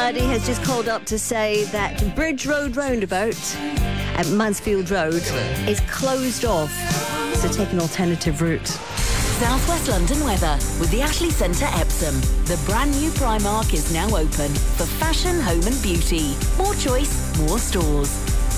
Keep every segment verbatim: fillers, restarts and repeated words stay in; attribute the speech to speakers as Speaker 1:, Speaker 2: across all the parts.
Speaker 1: Everybody has just called up to say that Bridge Road roundabout at Mansfield Road is closed off, so take an alternative route.
Speaker 2: South West London weather with the Ashley Centre Epsom. The brand new Primark is now open for fashion, home and beauty. More choice, more stores.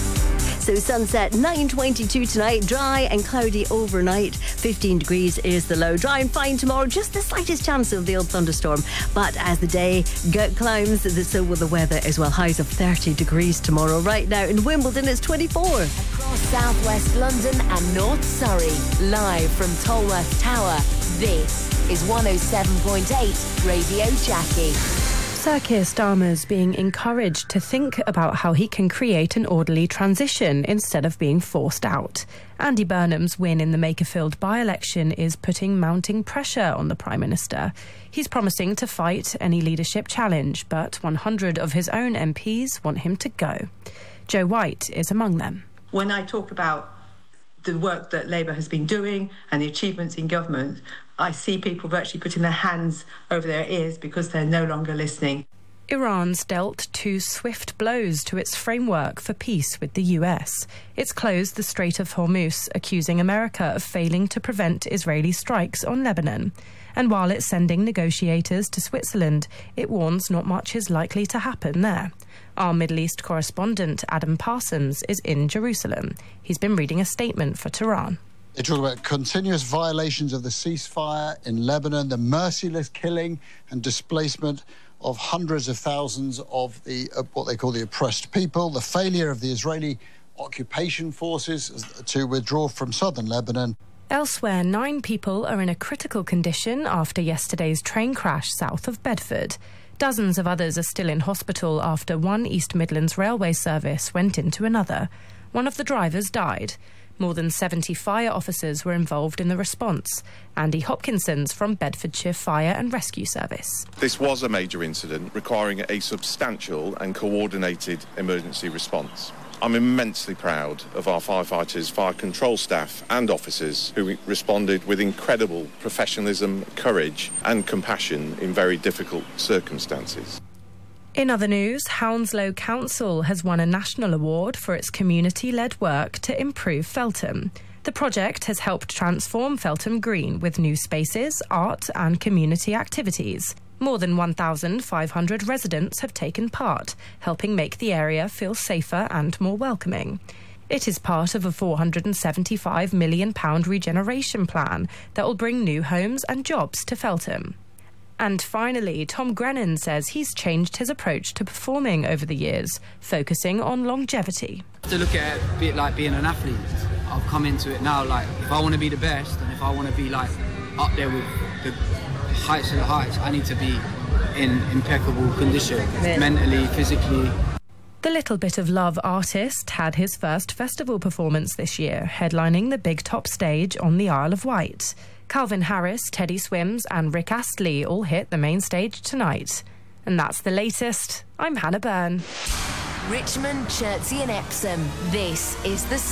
Speaker 1: So sunset nine twenty-two tonight, dry and cloudy overnight. fifteen degrees is the low. Dry and fine tomorrow, just the slightest chance of the old thunderstorm. But as the day climbs, so will the weather as well. Highs of thirty degrees tomorrow. Right now in Wimbledon it's twenty-four.
Speaker 2: Across South West London and North Surrey, live from Tolworth Tower, this is one oh seven point eight Radio Jackie.
Speaker 3: Sir Keir Starmer's being encouraged to think about how he can create an orderly transition instead of being forced out. Andy Burnham's win in the Makerfield by-election is putting mounting pressure on the Prime Minister. He's promising to fight any leadership challenge, but one hundred of his own M Ps want him to go. Joe White is among them.
Speaker 4: When I talk about the work that Labour has been doing and the achievements in government, I see people virtually putting their hands over their ears because they're no longer listening.
Speaker 3: Iran's dealt two swift blows to its framework for peace with the U S. It's closed the Strait of Hormuz, accusing America of failing to prevent Israeli strikes on Lebanon. And while it's sending negotiators to Switzerland, it warns not much is likely to happen there. Our Middle East correspondent, Adam Parsons, is in Jerusalem. He's been reading a statement for Tehran.
Speaker 5: They talk about continuous violations of the ceasefire in Lebanon, the merciless killing and displacement of hundreds of thousands of the uh, what they call the oppressed people, the failure of the Israeli occupation forces to withdraw from southern Lebanon.
Speaker 3: Elsewhere, nine people are in a critical condition after yesterday's train crash south of Bedford. Dozens of others are still in hospital after one East Midlands railway service went into another. One of the drivers died. More than seventy fire officers were involved in the response. Andy Hopkinson's from Bedfordshire Fire and Rescue Service.
Speaker 6: This was a major incident requiring a substantial and coordinated emergency response. I'm immensely proud of our firefighters, fire control staff and officers who responded with incredible professionalism, courage and compassion in very difficult circumstances.
Speaker 3: In other news, Hounslow Council has won a national award for its community-led work to improve Feltham. The project has helped transform Feltham Green with new spaces, art and community activities. More than one thousand five hundred residents have taken part, helping make the area feel safer and more welcoming. It is part of a four hundred seventy-five million pounds regeneration plan that will bring new homes and jobs to Feltham. And finally, Tom Grennan says he's changed his approach to performing over the years, focusing on longevity.
Speaker 7: To look at it a bit like being an athlete, I've come into it now, like, if I want to be the best and if I want to be, like, up there with the heights of the heights, I need to be in impeccable condition, mentally, physically.
Speaker 3: The Little Bit of Love artist had his first festival performance this year, headlining the Big Top stage on the Isle of Wight. Calvin Harris, Teddy Swims and Rick Astley all hit the main stage tonight. And that's the latest. I'm Hannah Byrne.
Speaker 2: Richmond, Chertsey and Epsom. This is the